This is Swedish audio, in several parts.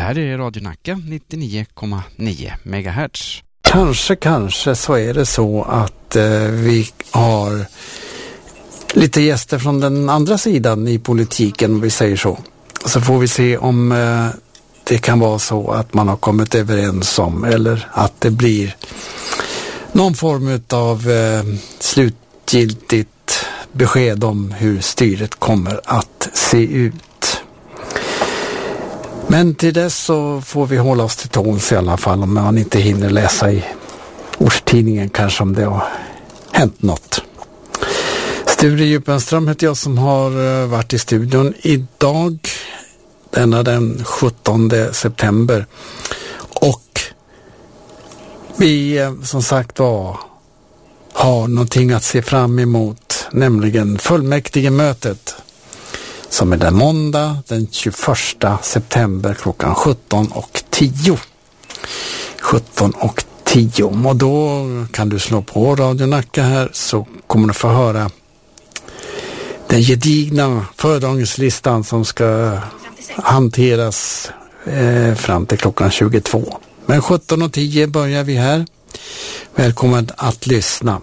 här är Radio Nacka 99,9 MHz. Kanske så är det så att vi har lite gäster från den andra sidan i politiken, om vi säger så. Så får vi se om det kan vara så att man har kommit överens om, eller att det blir någon form av slutgiltigt besked om hur styret kommer att se ut. Men till dess så får vi hålla oss till tåls i alla fall, om man inte hinner läsa i årstidningen kanske om det har hänt något. Sture Djupenström heter jag som har varit i studion idag, den 17 september. Och vi som sagt har någonting att se fram emot, nämligen fullmäktigemötet som är den måndag den 21 september klockan 17:10. 17:10. Och då kan du slå på Radio Nacka här, så kommer du få höra den gedigna föredragningslistan som ska hanteras fram till klockan 22. Men 17:10 börjar vi här. Välkommen att lyssna.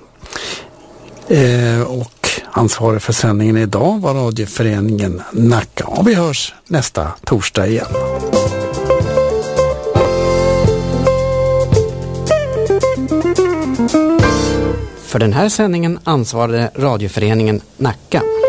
Och ansvarig för sändningen idag var radioföreningen Nacka. Och vi hörs nästa torsdag igen. För den här sändningen ansvarade radioföreningen Nacka.